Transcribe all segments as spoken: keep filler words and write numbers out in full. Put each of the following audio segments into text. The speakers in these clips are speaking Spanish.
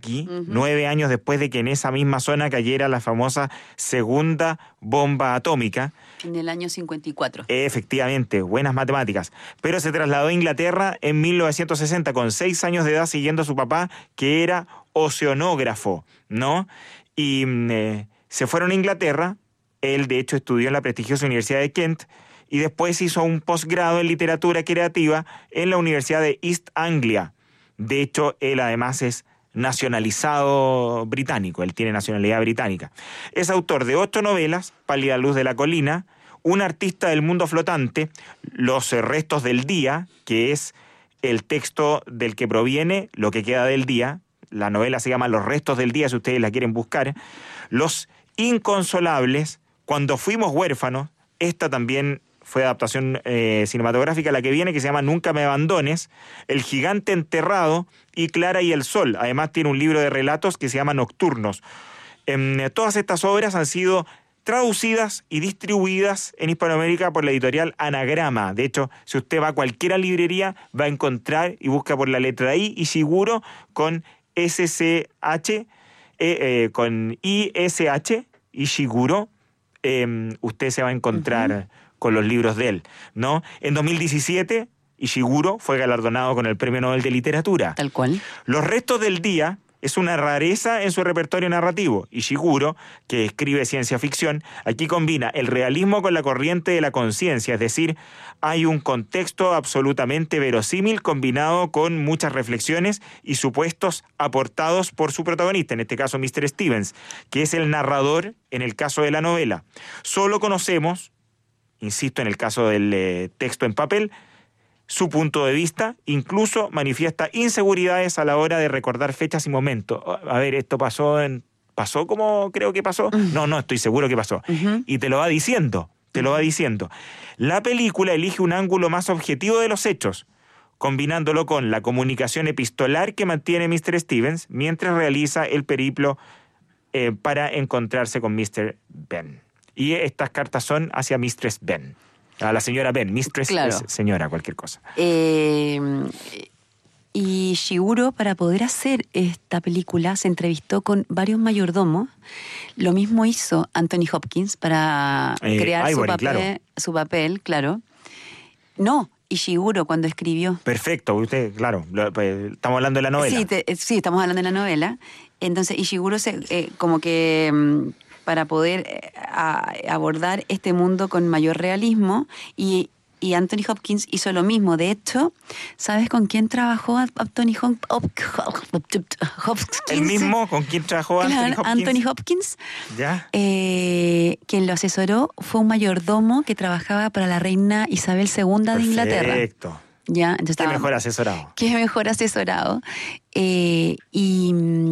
Zelensky, Uh-huh. nueve años después de que en esa misma zona cayera la famosa segunda bomba atómica. En el año cincuenta y cuatro. Efectivamente, buenas matemáticas. Pero se trasladó a Inglaterra en mil novecientos sesenta, con seis años de edad, siguiendo a su papá, que era oceanógrafo, ¿no? Y eh, se fueron a Inglaterra. Él, de hecho, estudió en la prestigiosa Universidad de Kent y después hizo un posgrado en literatura creativa en la Universidad de East Anglia. De hecho, él además es nacionalizado británico, él tiene nacionalidad británica. Es autor de ocho novelas: Pálida luz de la colina, Un artista del mundo flotante, Los restos del día, que es el texto del que proviene Lo que queda del día. La novela se llama Los restos del día, si ustedes la quieren buscar. Los inconsolables, Cuando fuimos huérfanos. Esta también fue adaptación eh, cinematográfica, la que viene, que se llama Nunca me abandones, El gigante enterrado y Clara y el sol. Además tiene un libro de relatos que se llama Nocturnos. Eh, todas estas obras han sido traducidas y distribuidas en Hispanoamérica por la editorial Anagrama. De hecho, si usted va a cualquier librería, va a encontrar y busca por la letra I, Ishiguro, con S C H, eh, eh, con I S H, Ishiguro, eh, usted se va a encontrar uh-huh. con los libros de él, ¿no? En dos mil diecisiete, Ishiguro fue galardonado con el Premio Nobel de Literatura. Tal cual. Los restos del día es una rareza en su repertorio narrativo. Ishiguro, que escribe ciencia ficción, aquí combina el realismo con la corriente de la conciencia, es decir, hay un contexto absolutamente verosímil combinado con muchas reflexiones y supuestos aportados por su protagonista, en este caso míster Stevens, que es el narrador en el caso de la novela. Solo conocemos, insisto, en el caso del eh, texto en papel, su punto de vista, incluso manifiesta inseguridades a la hora de recordar fechas y momentos. A ver, esto pasó en... ¿Pasó como creo que pasó? Uh-huh. No, no, estoy seguro que pasó. Uh-huh. Y te lo va diciendo, te lo va diciendo. La película elige un ángulo más objetivo de los hechos, combinándolo con la comunicación epistolar que mantiene míster Stevens mientras realiza el periplo eh, para encontrarse con míster Ben. Y estas cartas son hacia mistress Ben. A la señora Ben, mistress, claro. Es señora, cualquier cosa. Eh, y Ishiguro, para poder hacer esta película, se entrevistó con varios mayordomos. Lo mismo hizo Anthony Hopkins para eh, crear Ivory, su, papel, claro. su papel, claro. No, Ishiguro cuando escribió. Perfecto, usted, claro, lo, pues, estamos hablando de la novela. Sí, te, sí, estamos hablando de la novela. Entonces Ishiguro se, eh, como que... para poder a, abordar este mundo con mayor realismo, y, y Anthony Hopkins hizo lo mismo. De hecho, ¿sabes con quién trabajó Anthony Hopkins? ¿El mismo? ¿Con quién trabajó claro, Anthony Hopkins? Anthony Hopkins. ¿Ya? Eh, quien lo asesoró fue un mayordomo que trabajaba para la reina Isabel segunda de Inglaterra. Perfecto. ¿Ya? Entonces, qué mejor asesorado. Qué mejor asesorado. Eh, y...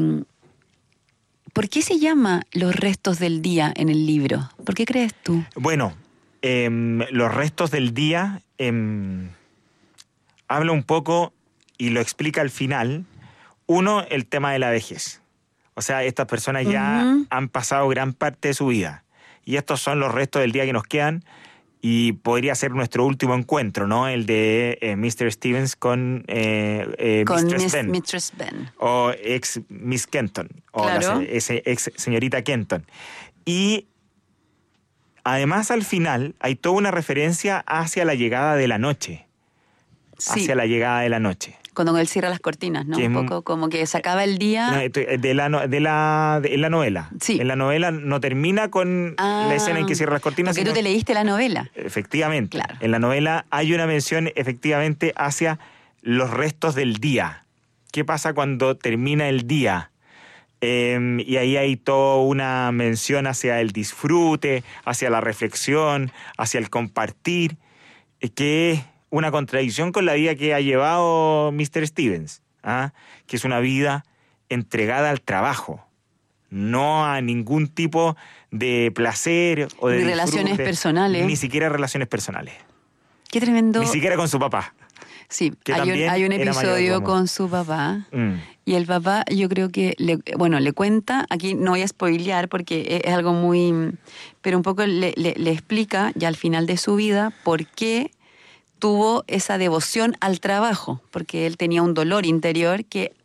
¿Por qué se llama Los restos del día en el libro? ¿Por qué crees tú? Bueno, eh, Los restos del día eh, habla un poco y lo explica al final. Uno, el tema de la vejez. O sea, estas personas ya uh-huh. han pasado gran parte de su vida. Y estos son los restos del día que nos quedan. Y podría ser nuestro último encuentro, ¿no? El de eh, míster Stevens con, eh, eh, con mistress Miss, Ben. mistress Ben. O ex Miss Kenton. O claro. la, ese ex señorita Kenton. Y además al final hay toda una referencia hacia la llegada de la noche. Sí. Hacia la llegada de la noche. Cuando él cierra las cortinas, ¿no? Que un poco como que se acaba el día. De la, de la, de, en la novela. Sí. En la novela no termina con ah, la escena en que cierra las cortinas. Porque sino, tú te leíste la novela. Efectivamente. Claro. En la novela hay una mención efectivamente hacia los restos del día. ¿Qué pasa cuando termina el día? Eh, y ahí hay toda una mención hacia el disfrute, hacia la reflexión, hacia el compartir, eh, que es una contradicción con la vida que ha llevado míster Stevens, ¿ah? Que es una vida entregada al trabajo, no a ningún tipo de placer o de ni relaciones personales. Ni siquiera relaciones personales. Qué tremendo. Ni siquiera con su papá. Sí, hay un, hay un episodio con su papá mm. y el papá yo creo que, le, bueno, le cuenta, aquí no voy a spoilear porque es algo muy, pero un poco le, le, le explica ya al final de su vida por qué tuvo esa devoción al trabajo, porque él tenía un dolor interior que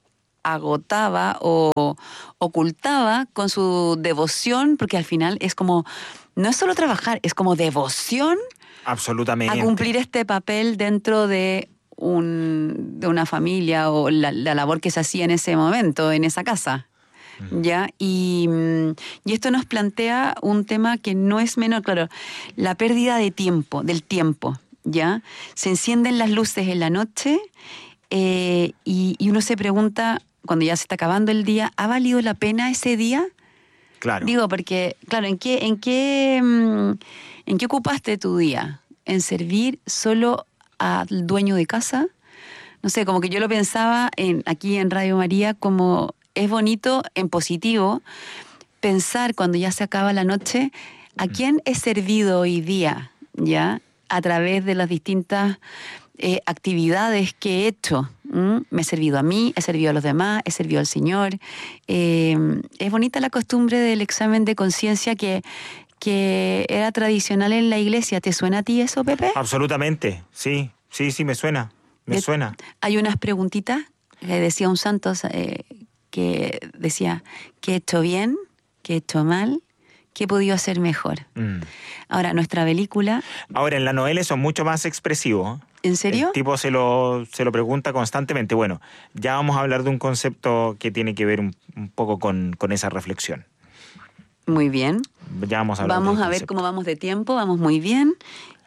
agotaba o ocultaba con su devoción, porque al final es como, no es solo trabajar, es como devoción Absolutamente. a cumplir este papel dentro de, un, de una familia o la, la labor que se hacía en ese momento, en esa casa. ¿Ya? Y, y esto nos plantea un tema que no es menor, claro, la pérdida de tiempo, del tiempo, ¿ya? Se encienden las luces en la noche eh, y, y uno se pregunta, cuando ya se está acabando el día, ¿ha valido la pena ese día? Claro. Digo, porque, claro, ¿en qué, en qué, en qué ocupaste tu día? ¿En servir solo al dueño de casa? No sé, como que yo lo pensaba en, aquí en Radio María como... Es bonito, en positivo, pensar cuando ya se acaba la noche, ¿a quién he servido hoy día? ¿Ya? A través de las distintas eh, actividades que he hecho. ¿Mm? Me he servido a mí, he servido a los demás, he servido al Señor. Eh, es bonita la costumbre del examen de conciencia que, que era tradicional en la iglesia. ¿Te suena a ti eso, Pepe? Absolutamente, sí, sí, sí, me suena, me De, suena. Hay unas preguntitas que decía un santo... Eh, que decía, ¿qué he hecho bien? ¿Qué he hecho mal? ¿Qué he podido hacer mejor? Mm. Ahora, nuestra película... Ahora, en la novela son mucho más expresivos. ¿En serio? El tipo se lo, se lo pregunta constantemente. Bueno, ya vamos a hablar de un concepto que tiene que ver un, un poco con, con esa reflexión. Muy bien. Ya vamos a hablar Vamos del a ver concepto. cómo vamos de tiempo, vamos muy bien.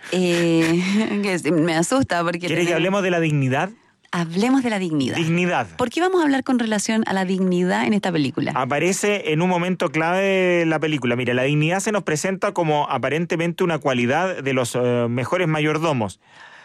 Eh, me asusta porque... ¿Quieres tenemos... que hablemos de la dignidad? Hablemos de la dignidad. Dignidad. ¿Por qué vamos a hablar con relación a la dignidad en esta película? Aparece en un momento clave de la película. Mira, la dignidad se nos presenta como aparentemente una cualidad de los uh, mejores mayordomos.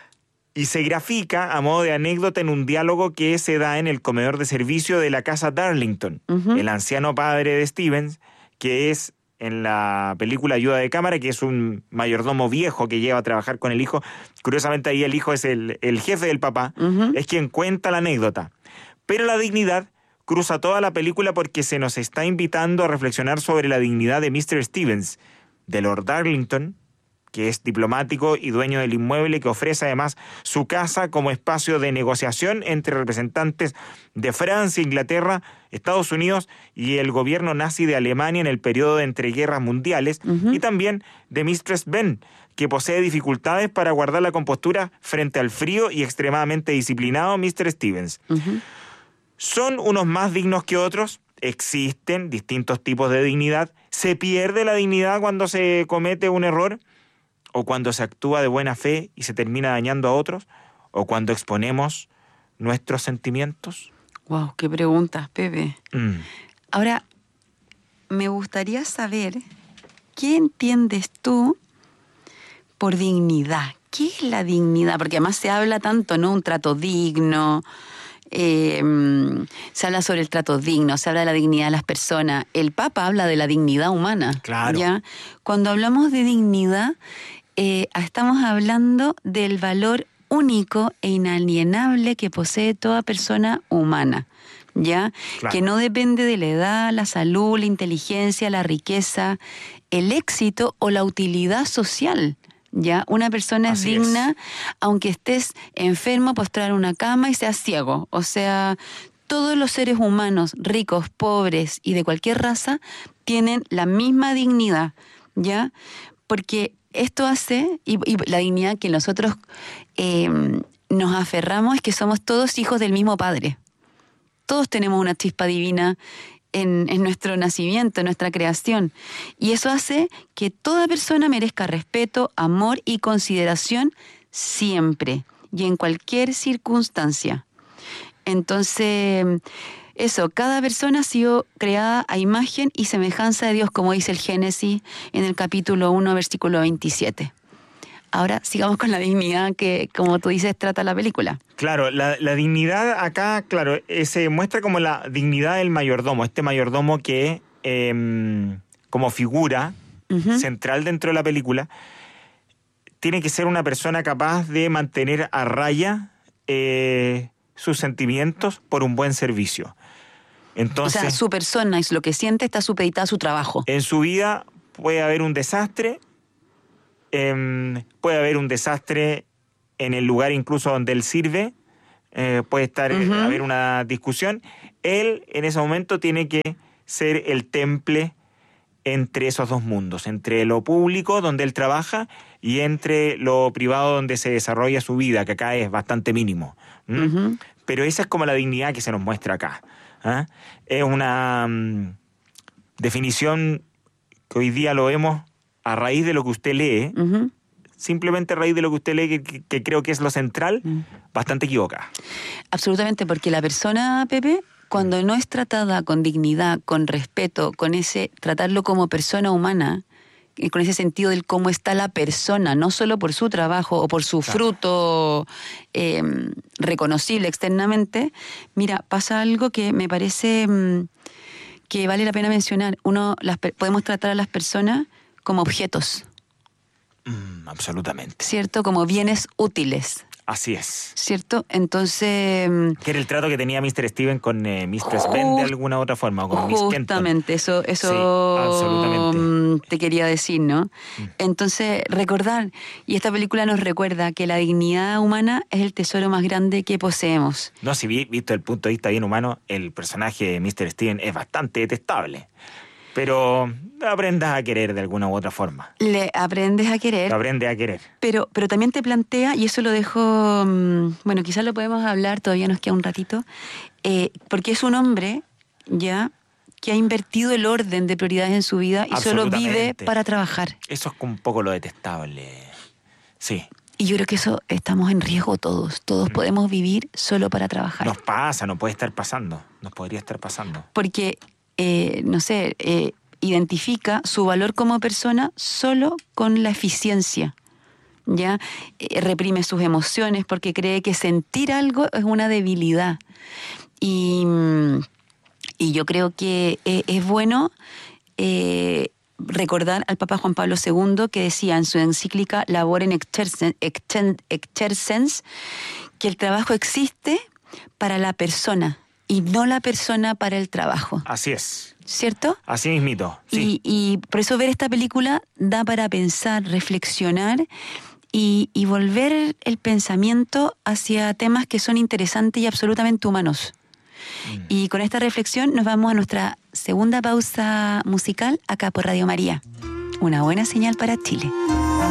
Y se grafica a modo de anécdota en un diálogo que se da en el comedor de servicio de la casa Darlington. Uh-huh. El anciano padre de Stevens, que es en la película Ayuda de Cámara, que es un mayordomo viejo que lleva a trabajar con el hijo. Curiosamente ahí el hijo es el, el jefe del papá, uh-huh. Es quien cuenta la anécdota. Pero la dignidad cruza toda la película porque se nos está invitando a reflexionar sobre la dignidad de mister Stevens, de Lord Darlington, que es diplomático y dueño del inmueble, que ofrece además su casa como espacio de negociación entre representantes de Francia, Inglaterra, Estados Unidos y el gobierno nazi de Alemania en el periodo de entreguerras mundiales, uh-huh. Y también de mistress Benn, que posee dificultades para guardar la compostura frente al frío y extremadamente disciplinado mister Stevens. Uh-huh. ¿Son unos más dignos que otros? Existen distintos tipos de dignidad. ¿Se pierde la dignidad cuando se comete un error? ¿O cuando se actúa de buena fe y se termina dañando a otros? ¿O cuando exponemos nuestros sentimientos? Wow, qué preguntas, Pepe. Mm. Ahora, me gustaría saber, ¿qué entiendes tú por dignidad? ¿Qué es la dignidad? Porque además se habla tanto, ¿no? Un trato digno, eh, se habla sobre el trato digno, se habla de la dignidad de las personas. El Papa habla de la dignidad humana. Claro. ¿Ya? Cuando hablamos de dignidad... Eh, estamos hablando del valor único e inalienable que posee toda persona humana, ¿ya? Claro. Que no depende de la edad, la salud, la inteligencia, la riqueza, el éxito o la utilidad social, ¿ya? Una persona Así es digna es. Aunque estés enfermo, postrado en una cama y seas ciego. O sea, todos los seres humanos, ricos, pobres y de cualquier raza, tienen la misma dignidad, ¿ya? Porque esto hace, y, y la dignidad que nosotros eh, nos aferramos es que somos todos hijos del mismo Padre. Todos tenemos una chispa divina en, en nuestro nacimiento, en nuestra creación. Y eso hace que toda persona merezca respeto, amor y consideración siempre y en cualquier circunstancia. Entonces... Eso, cada persona ha sido creada a imagen y semejanza de Dios, como dice el Génesis en el capítulo uno, versículo veintisiete. Ahora sigamos con la dignidad que, como tú dices, trata la película. Claro, la, la dignidad acá, claro, eh, se muestra como la dignidad del mayordomo, este mayordomo que eh, como figura uh-huh. central dentro de la película, tiene que ser una persona capaz de mantener a raya eh, sus sentimientos por un buen servicio. Entonces, o sea, su persona y lo que siente está supeditada a su trabajo. En su vida puede haber un desastre, eh, puede haber un desastre en el lugar incluso donde él sirve, eh, puede estar, Uh-huh. eh, haber una discusión. Él en ese momento tiene que ser el temple entre esos dos mundos, entre lo público donde él trabaja y entre lo privado donde se desarrolla su vida, que acá es bastante mínimo. ¿Mm? Uh-huh. Pero esa es como la dignidad que se nos muestra acá. ¿Ah? Es una um, definición que hoy día lo vemos a raíz de lo que usted lee, Uh-huh. simplemente a raíz de lo que usted lee, que, que, que creo que es lo central, Mm. bastante equivocada. Absolutamente, porque la persona, Pepe, cuando no es tratada con dignidad, con respeto, con ese tratarlo como persona humana, eh, con ese sentido del cómo está la persona, no solo por su trabajo o por su Claro. fruto eh, reconocible externamente, mira, pasa algo que me parece mm, que vale la pena mencionar. Uno, las, pe- podemos tratar a las personas como objetos, Mm, absolutamente. ¿cierto? Como bienes útiles, Así es. ¿cierto? Entonces... mm, Que era el trato que tenía mister Steven con eh, mistress Ben de Just- alguna otra forma, o con Miss Kenton. Justamente, eso, eso Sí, absolutamente. mm, te quería decir, ¿no? Entonces, recordar, y esta película nos recuerda que la dignidad humana es el tesoro más grande que poseemos. No, si vi- visto el punto de vista bien humano, el personaje de mister Steven es bastante detestable. Pero aprendas a querer de alguna u otra forma. Le aprendes a querer, Lo aprende a querer. pero, pero también te plantea, y eso lo dejo, mm, bueno, quizás lo podemos hablar, todavía nos queda un ratito, eh, porque es un hombre, ya, que ha invertido el orden de prioridades en su vida y solo vive Absolutamente. para trabajar. Eso es un poco lo detestable. Sí. Y yo creo que eso estamos en riesgo todos. Todos Mm. podemos vivir solo para trabajar. Nos pasa, no puede estar pasando. Nos podría estar pasando. Porque, eh, no sé, eh, identifica su valor como persona solo con la eficiencia. ¿Ya? Eh, reprime sus emociones porque cree que sentir algo es una debilidad. Y, mm, y yo creo que eh, es bueno eh, recordar al Papa Juan Pablo segundo que decía en su encíclica Laborem Exercens, Exten- Exercens que el trabajo existe para la persona y no la persona para el trabajo, Así es. ¿cierto? Así mismito. Sí. Y, y por eso ver esta película da para pensar, reflexionar y, y volver el pensamiento hacia temas que son interesantes y absolutamente humanos. Mm. Y con esta reflexión nos vamos a nuestra segunda pausa musical acá por Radio María. Una buena señal para Chile.